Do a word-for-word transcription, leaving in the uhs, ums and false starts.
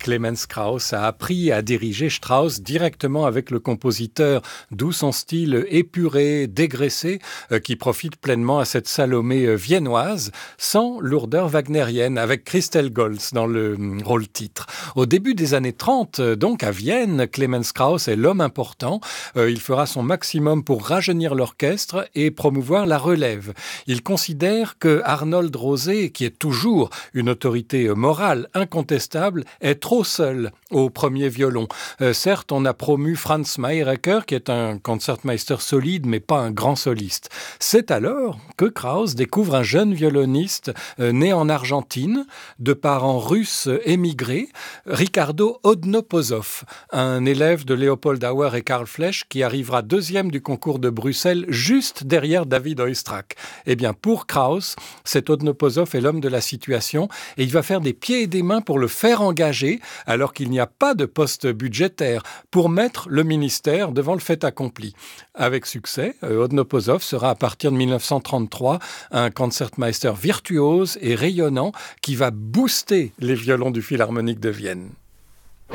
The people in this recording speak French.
Clemens Krauss a appris à diriger Strauss directement avec le compositeur, d'où son style épuré, dégraissé, euh, qui profite pleinement à cette Salomé euh, viennoise, sans lourdeur wagnérienne, avec Christel Goltz dans le euh, rôle titre. Au début des années trente, euh, donc à Vienne, Clemens Krauss est l'homme important. Euh, il fera son maximum pour rajeunir l'orchestre et promouvoir la relève. Il considère que Arnold Rosé, qui est toujours une autorité morale incontestable, est trop seul au premier violon. Euh, certes, on a promu Franz Mayerecker, qui est un concertmeister solide, mais pas un grand soliste. C'est alors que Krauss découvre un jeune violoniste euh, né en Argentine, de parents russes émigrés, Ricardo Odnopozov, un élève de Leopold Auer et Karl Flesch, qui arrivera deuxième du concours de Bruxelles, juste derrière David Oistrakh. Eh bien, pour Krauss, cet Odnopozov est l'homme de la situation, et il va faire des pieds et des mains pour le faire engager, alors qu'il n'y a pas de poste budgétaire, pour mettre le ministère devant le fait accompli. Avec succès, Odnopozov sera à partir de mille neuf cent trente-trois un concertmeister virtuose et rayonnant qui va booster les violons du Philharmonique de Vienne.